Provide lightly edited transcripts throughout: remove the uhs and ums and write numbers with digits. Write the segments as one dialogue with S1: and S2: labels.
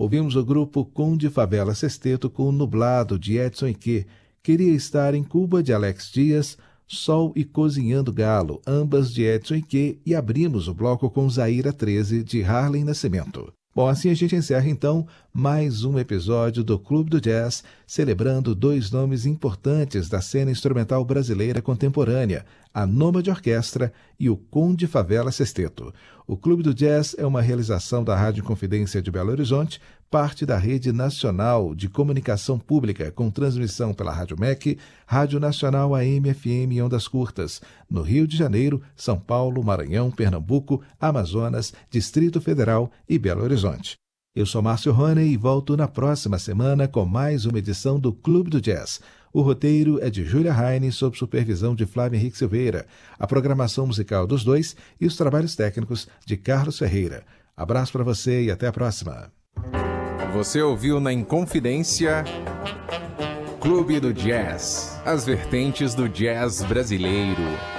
S1: Ouvimos o grupo Conde Favela Sexteto com Nublado, de Edson Ike, Queria Estar em Cuba, de Alex Dias, Sol e Cozinhando Galo, ambas de Edson Ike, e abrimos o bloco com Zaira 13, de Harlem Nascimento. Bom, assim a gente encerra então mais um episódio do Clube do Jazz, celebrando dois nomes importantes da cena instrumental brasileira contemporânea, a Nômade Orquestra e o Conde Favela Sexteto. O Clube do Jazz é uma realização da Rádio Confidência de Belo Horizonte, parte da Rede Nacional de Comunicação Pública, com transmissão pela Rádio MEC, Rádio Nacional AM/FM em ondas curtas, no Rio de Janeiro, São Paulo, Maranhão, Pernambuco, Amazonas, Distrito Federal e Belo Horizonte. Eu sou Márcio Roney e volto na próxima semana com mais uma edição do Clube do Jazz. O roteiro é de Júlia Heine, sob supervisão de Flávio Henrique Silveira, a programação musical dos dois e os trabalhos técnicos de Carlos Ferreira. Abraço para você e até a próxima.
S2: Você ouviu na Inconfidência Clube do Jazz, as vertentes do jazz brasileiro.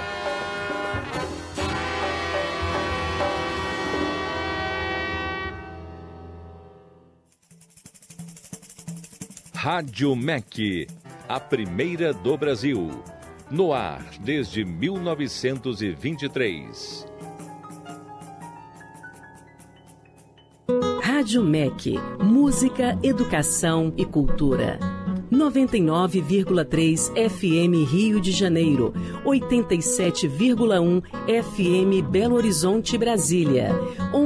S3: Rádio MEC, a primeira do Brasil. No ar desde 1923.
S4: Rádio MEC, música, educação e cultura. 99,3 FM Rio de Janeiro, 87,1 FM Belo Horizonte, Brasília.